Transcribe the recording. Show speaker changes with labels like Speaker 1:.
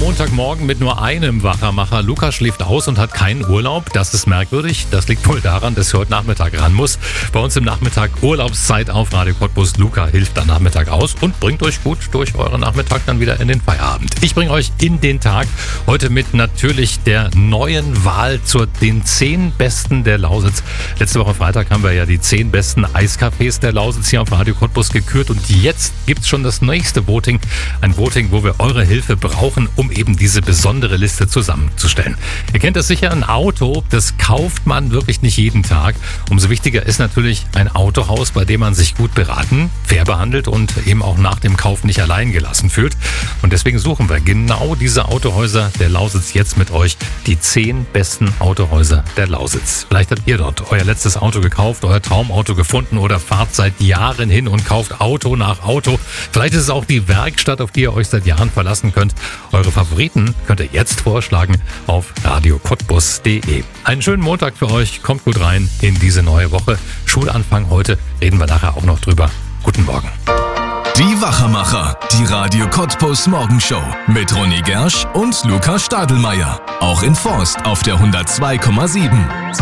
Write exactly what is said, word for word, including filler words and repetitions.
Speaker 1: Montagmorgen mit nur einem Wachermacher. Luca schläft aus und hat keinen Urlaub. Das ist merkwürdig. Das liegt wohl daran, dass er heute Nachmittag ran muss. Bei uns im Nachmittag Urlaubszeit auf Radio Cottbus. Luca hilft am Nachmittag aus und bringt euch gut durch euren Nachmittag dann wieder in den Feierabend. Ich bringe euch in den Tag heute mit natürlich der neuen Wahl zu den zehn Besten der Lausitz. Letzte Woche Freitag haben wir ja die zehn besten Eiscafés der Lausitz hier auf Radio Cottbus gekürt und jetzt gibt's schon das nächste Voting. Ein Voting, wo wir eure Hilfe brauchen, um eben diese besondere Liste zusammenzustellen. Ihr kennt das sicher, ein Auto, das kauft man wirklich nicht jeden Tag. Umso wichtiger ist natürlich ein Autohaus, bei dem man sich gut beraten, fair behandelt und eben auch nach dem Kauf nicht allein gelassen fühlt. Und deswegen suchen wir genau diese Autohäuser der Lausitz jetzt mit euch. Die zehn besten Autohäuser der Lausitz. Vielleicht habt ihr dort euer letztes Auto gekauft, euer Traumauto gefunden oder fahrt seit Jahren hin und kauft Auto nach Auto. Vielleicht ist es auch die Werkstatt, auf die ihr euch seit Jahren verlassen könnt. Eure Favoriten könnt ihr jetzt vorschlagen auf radio cottbus punkt de. Einen schönen Montag für euch. Kommt gut rein in diese neue Woche. Schulanfang heute. Reden wir nachher auch noch drüber. Guten Morgen.
Speaker 2: Die Wachermacher. Die Radio Cottbus Morgenshow. Mit Ronny Gersch und Luca Stadelmeier. Auch in Forst auf der hundertzwei Komma sieben.